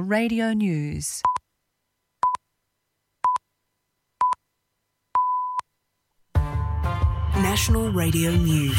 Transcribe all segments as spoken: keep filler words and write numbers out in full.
Radio News. National Radio News.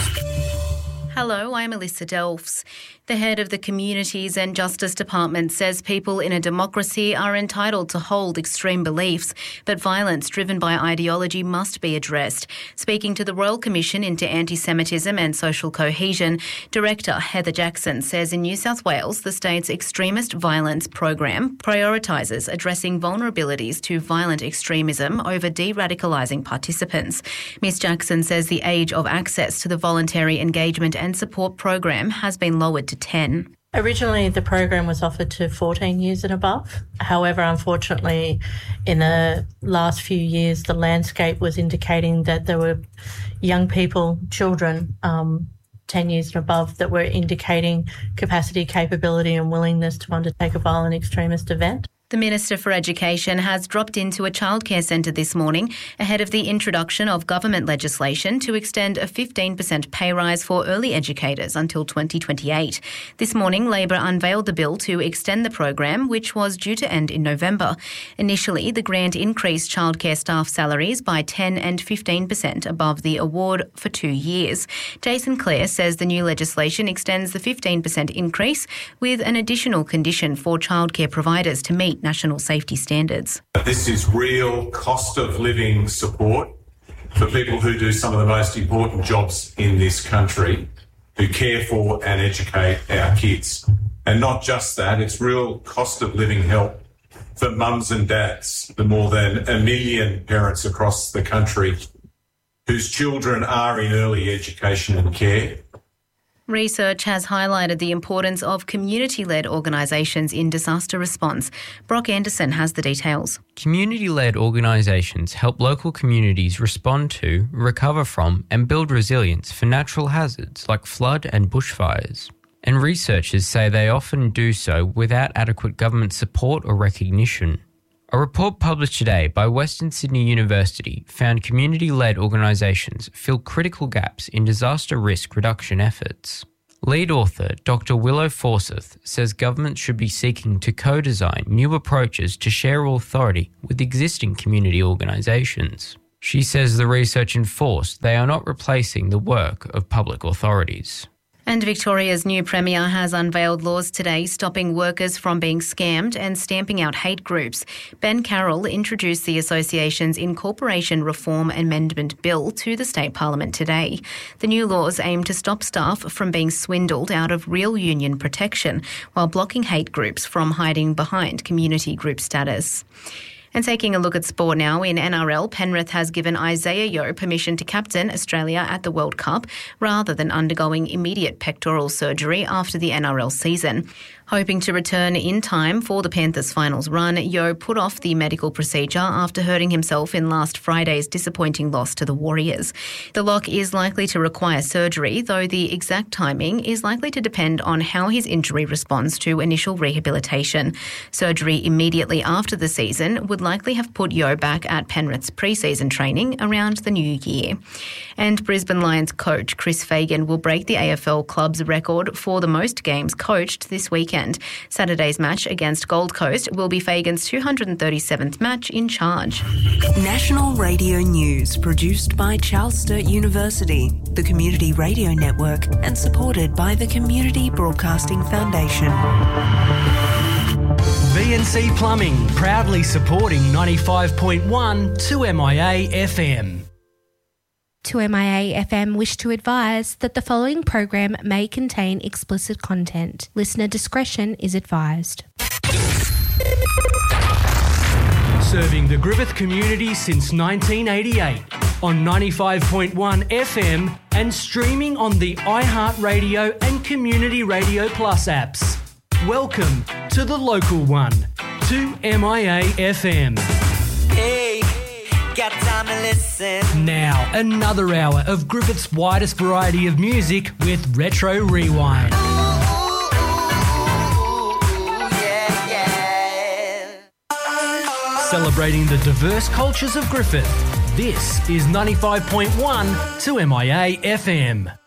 Hello, I'm Alyssa Delfs. The head of the Communities and Justice Department says people in a democracy are entitled to hold extreme beliefs, but violence driven by ideology must be addressed. Speaking to the Royal Commission into Anti-Semitism and Social Cohesion, Director Heather Jackson says in New South Wales, the state's extremist violence program prioritises addressing vulnerabilities to violent extremism over de-radicalising participants. Miz Jackson says the age of access to the voluntary engagement and support program has been lowered to ten. Originally, the program was offered to fourteen years and above. However, unfortunately, in the last few years, the landscape was indicating that there were young people, children, um, ten years and above, that were indicating capacity, capability and willingness to undertake a violent extremist event. The Minister for Education has dropped into a childcare centre this morning ahead of the introduction of government legislation to extend a fifteen percent pay rise for early educators until twenty twenty-eight. This morning, Labor unveiled the bill to extend the program, which was due to end in November. Initially, the grant increased childcare staff salaries by ten and fifteen percent above the award for two years. Jason Clare says the new legislation extends the fifteen percent increase with an additional condition for childcare providers to meet national safety standards. This is real cost of living support for people who do some of the most important jobs in this country, who care for and educate our kids. And not just that, it's real cost of living help for mums and dads, the more than a million parents across the country whose children are in early education and care. Research has highlighted the importance of community-led organisations in disaster response. Brock Anderson has the details. Community-led organisations help local communities respond to, recover from and build resilience for natural hazards like flood and bushfires. And researchers say they often do so without adequate government support or recognition. A report published today by Western Sydney University found community-led organisations fill critical gaps in disaster risk reduction efforts. Lead author Doctor Willow Forsyth says governments should be seeking to co-design new approaches to share authority with existing community organisations. She says the research enforced they are not replacing the work of public authorities. And Victoria's new Premier has unveiled laws today stopping workers from being scammed and stamping out hate groups. Ben Carroll introduced the association's Incorporation Reform Amendment Bill to the State Parliament today. The new laws aim to stop staff from being swindled out of real union protection while blocking hate groups from hiding behind community group status. And taking a look at sport now, in N R L, Penrith has given Isaiah Yeo permission to captain Australia at the World Cup rather than undergoing immediate pectoral surgery after the N R L season. Hoping to return in time for the Panthers' finals run, Yeo put off the medical procedure after hurting himself in last Friday's disappointing loss to the Warriors. The lock is likely to require surgery, though the exact timing is likely to depend on how his injury responds to initial rehabilitation. Surgery immediately after the season would likely have put Yeo back at Penrith's pre-season training around the new year. And Brisbane Lions coach Chris Fagan will break the A F L club's record for the most games coached this weekend. Saturday's match against Gold Coast will be Fagan's two hundred thirty-seventh match in charge. National Radio News, produced by Charles Sturt University, the Community Radio Network, and supported by the Community Broadcasting Foundation. V and C Plumbing, proudly supporting ninety-five point one two M I A F M. two M I A F M wish to advise that the following program may contain explicit content. Listener discretion is advised. Serving the Griffith community since nineteen eighty-eight on ninety-five point one F M and streaming on the iHeartRadio and Community Radio Plus apps. Welcome to the local one, two M I A F M. Hey, got time to listen. Now, another hour of Griffith's widest variety of music with Retro Rewind. Ooh, yeah, yeah. Celebrating the diverse cultures of Griffith, this is ninety-five point one two M I A F M.